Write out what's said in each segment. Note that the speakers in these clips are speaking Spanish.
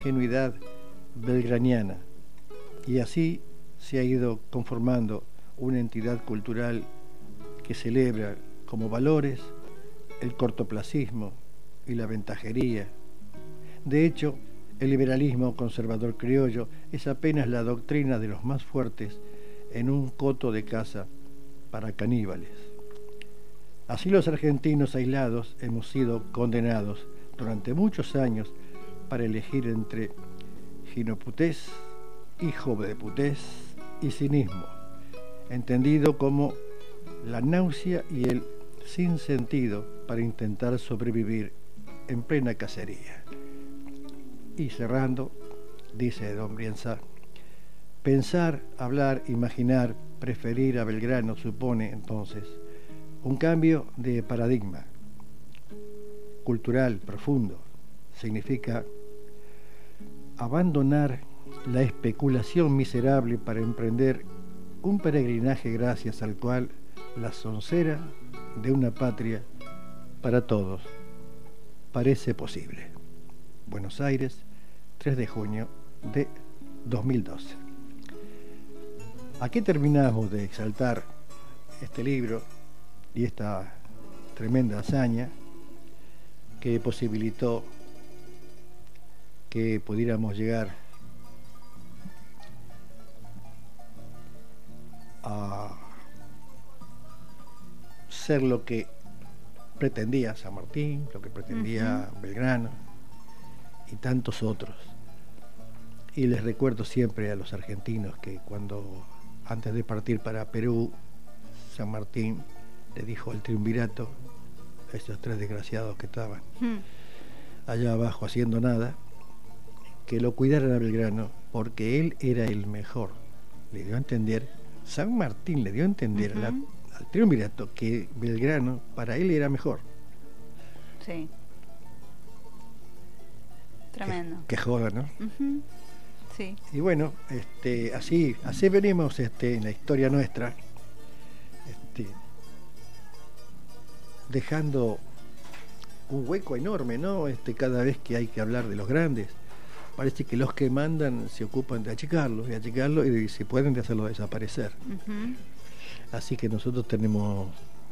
ingenuidad belgraniana, y así se ha ido conformando una entidad cultural que celebra como valores el cortoplacismo y la ventajería. De hecho, el liberalismo conservador criollo es apenas la doctrina de los más fuertes en un coto de caza para caníbales. Así los argentinos aislados hemos sido condenados durante muchos años para elegir entre ginoputés, hijo de putés y cinismo, entendido como la náusea y el sinsentido para intentar sobrevivir en plena cacería. Y cerrando, dice don Brienza, pensar, hablar, imaginar, preferir a Belgrano supone entonces un cambio de paradigma cultural profundo. Significa abandonar la especulación miserable para emprender un peregrinaje gracias al cual la soncera de una patria para todos parece posible. Buenos Aires, 3 de junio de 2012. Aquí terminamos de exaltar este libro y esta tremenda hazaña que posibilitó que pudiéramos llegar a ser lo que pretendía San Martín, lo que pretendía Belgrano y tantos otros. Y les recuerdo siempre a los argentinos que cuando, antes de partir para Perú, San Martín le dijo al triunvirato, estos 3 desgraciados que estaban allá abajo haciendo nada, que lo cuidaran a Belgrano porque él era el mejor. Le dio a entender, San Martín le dio a entender al triunvirato que Belgrano para él era mejor. Sí. Tremendo. Qué joda, ¿no? Sí. Y bueno, así venimos en la historia nuestra, dejando un hueco enorme, ¿no? Cada vez que hay que hablar de los grandes, parece que los que mandan se ocupan de achicarlos y si pueden de hacerlo desaparecer. Así que nosotros tenemos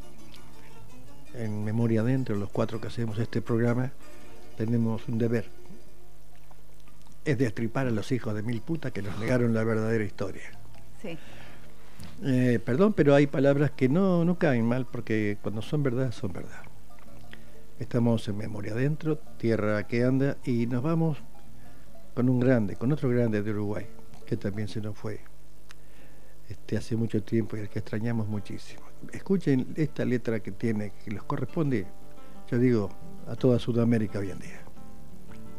en memoria adentro, los 4 que hacemos este programa, tenemos un deber. Es destripar a los hijos de mil putas que nos negaron la verdadera historia. Sí. Perdón, pero hay palabras que no caen mal porque cuando son verdad, son verdad. Estamos en memoria adentro, tierra que anda, y nos vamos con otro grande de Uruguay, que también se nos fue hace mucho tiempo y al que extrañamos muchísimo. Escuchen esta letra que tiene, que les corresponde, yo digo, a toda Sudamérica hoy en día.